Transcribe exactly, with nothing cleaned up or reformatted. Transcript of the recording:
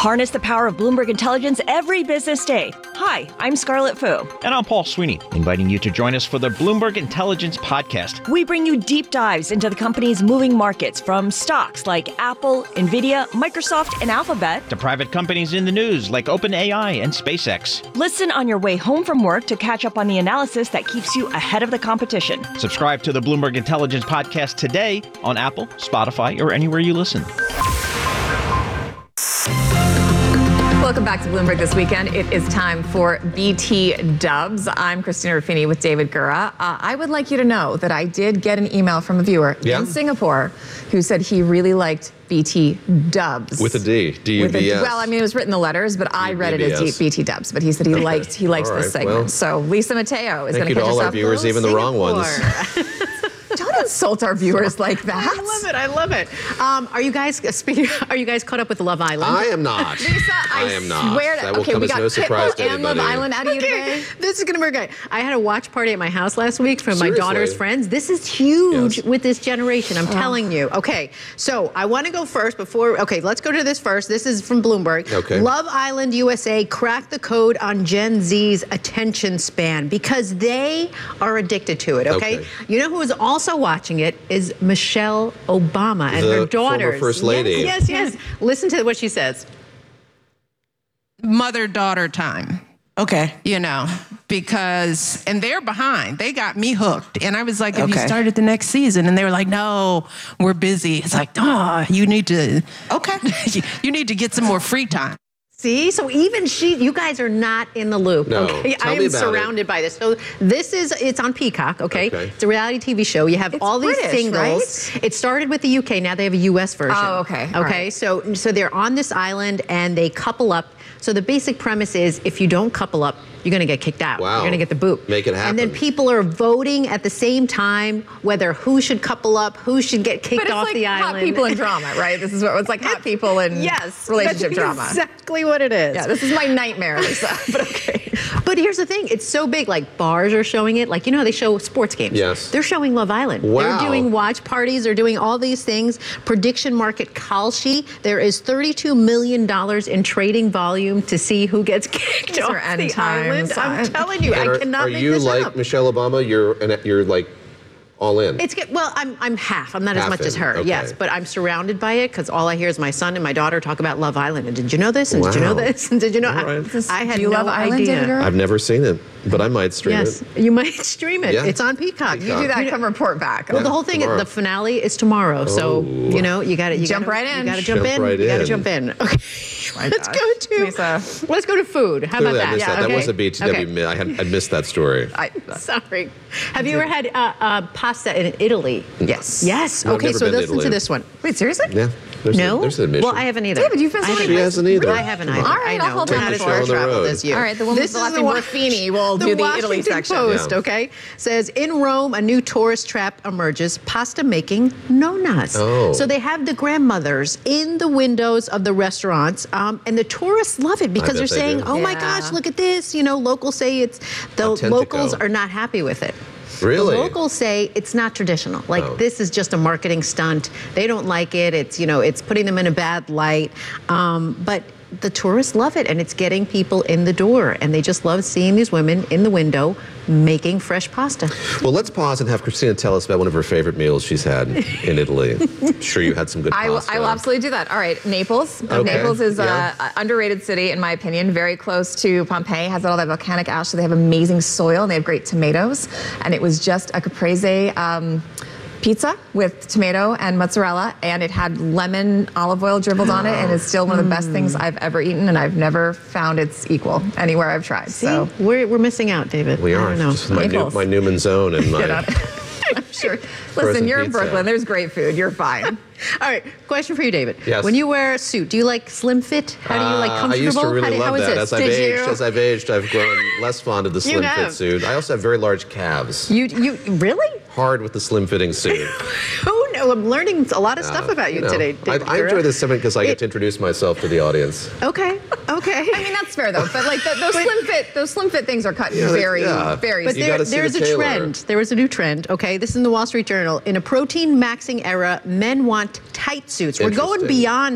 Harness the power of Bloomberg Intelligence every business day. Hi, I'm Scarlett Fu. And I'm Paul Sweeney, inviting you to join us for the Bloomberg Intelligence Podcast. We bring you deep dives into the company's moving markets, from stocks like Apple, Nvidia, Microsoft, and Alphabet, To private companies in the news like OpenAI and SpaceX. Listen on your way home from work to catch up on the analysis that keeps you ahead of the competition. Subscribe to the Bloomberg Intelligence Podcast today on Apple, Spotify, or anywhere you listen. Welcome back to Bloomberg This Weekend. It is time for B T Dubs. I'm Christina Ruffini with David Gura. Uh, I would like you to know that I did get an email from a viewer yeah. in Singapore who said he really liked B T Dubs. With a D, D U B S. Well, I mean, it was written in the letters, but I read it as B T Dubs. But he said he okay. liked he liked All this right, segment. well, so Lisa Mateo is going to catch us up. Thank you to all our viewers, even the wrong ones. Don't insult our viewers like that. I love it. I love it. Um, are you guys speaking? Are you guys caught up with Love Island? I am not. Lisa, I, I am not. Swear to, that will okay, come we as got no surprise Pitbull to and anybody. Love Island out of you Okay, today. this is gonna be great. I had a watch party at my house last week from Seriously? my daughter's friends. This is huge Yes. with this generation. I'm Oh. telling you. Okay, so I want to go first before. Okay, let's go to this first. This is from Bloomberg. Okay. Love Island U S A cracked the code on Gen Z's attention span because they are addicted to it. Okay. Okay. You know who is also watching it is Michelle Obama and The her daughters. former First Lady. Yes, yes, yes. Listen to what she says. Mother-daughter time. Okay. You know, because, and they're behind. They got me hooked. And I was like, have Okay. you started the next season? And they were like, no, we're busy. It's like, ah, you need to, Okay. you, you need to get some more free time. See, so even she, you guys are not in the loop. No. Okay, Tell I me am about surrounded by this. So this is, it's on Peacock. Okay, Okay. it's a reality T V show. You have It's all these British, singles. right? It started with the U K. Now they have a U S version. Oh, okay. All Okay, right. so so they're on this island and they couple up. So the basic premise is if you don't couple up, you're going to get kicked out. Wow. You're going to get the boot. Make it And then happen. people are voting at the same time whether who should couple up, who should get kicked But it's off like the hot island. people in drama, right? This is what it's like hot people in Yes, relationship that's drama. Exactly what it is. Yeah, this is my nightmare, Lisa. But okay. But here's the thing, it's so big, like bars are showing it. Like, you know how they show sports games? Yes. They're showing Love Island. Wow. They're doing watch parties, they're doing all these things. Prediction market Kalshi, there is thirty-two million dollars in trading volume to see who gets kicked These off are end the times. island. I'm telling you, And I are, cannot are make you this like up. Michelle Obama? You're and you're like all in. It's good. Well, I'm I'm half. I'm not as Half much as in, her. okay. Yes, but I'm surrounded by it because all I hear is my son and my daughter talk about Love Island. And did you know this? And did you know Wow. this? And did you know? All right. I, I had Do you no love Island, idea. David Gura? I've never seen it, but I might stream Yes, it. you might stream it. Yeah. It's on Peacock. Peacock. You do that, come report back. Well, the whole thing, tomorrow. the finale is tomorrow. So, Oh. you know, you got to Jump gotta, right in. You got to jump, Jump in. right you got to in. jump in. Okay. My Let's gosh. go to Lisa. let's go to food. How Clearly, about I that? missed that. That okay. was a B T W. Okay. I had I missed that story. I, Sorry. Have you ever had uh, uh, pasta in Italy? yes. Yes. No, I've Okay, never so been to listen to Italy. this one. Wait, seriously? Yeah. There's No. A, there's an admission. Well, I haven't either. David, you've been I so haven't She either. hasn't either. I haven't either. All right, I I'll know. hold We're on not to as it. far On the traveled road. as you. All right, the one with This the is last name one- Ruffini will the do the Italy Washington section. Post, Yeah. okay, says in Rome, a new tourist trap emerges: pasta making nonas. Oh. So they have the grandmothers in the windows of the restaurants, um, and the tourists love it because bet they're they saying, do. "Oh my Yeah. gosh, look at this!" You know, locals say it's the Autentico. locals are not happy with it. Really? The locals say it's not traditional. Like, Oh. this is just a marketing stunt. They don't like it. It's, you know, it's putting them in a bad light. Um, but the tourists love it, and it's getting people in the door. And they just love seeing these women in the window making fresh pasta. Well, let's pause and have Christina tell us about one of her favorite meals she's had in Italy. I'm sure you had some good I will, pasta. I will absolutely do that. All right, Naples. Okay, Naples is yeah. a, a underrated city, in my opinion. Very close to Pompeii. Has all that volcanic ash, so they have amazing soil and they have great tomatoes. And it was just a caprese um, pizza with tomato and mozzarella, and it had lemon olive oil dribbled on it, and it's still one of the best things I've ever eaten, and I've never found its equal anywhere I've tried. See, So we're, we're missing out, David. We I are. don't know. Just my, new, Naples. my Newman Zone and get my. on it. I'm sure. Frozen Listen, you're in pizza. Brooklyn. There's great food. You're fine. All right, question for you, David. Yes. When you wear a suit, do you like slim fit? How do you like Uh, comfortable? I used to how really do, how love is that. this? As I've Did aged, you? as I've aged, I've grown less fond of the You slim have. fit suit. I also have very large calves. You, you really? Hard with the slim fitting suit. Oh no, I'm learning a lot of stuff Uh, about you, know, today, I, David I Gura. enjoy this segment because I It- get to introduce myself to the audience. Okay, okay. I mean, that's fair though. But like the, those slim fit, those slim fit things are cut Yeah, very, yeah. very. But You there, gotta see there's the a tailor. trend. There is a new trend, okay? This is in the Wall Street Journal. In a protein maxing era, men want tight suits. We're going Interesting. beyond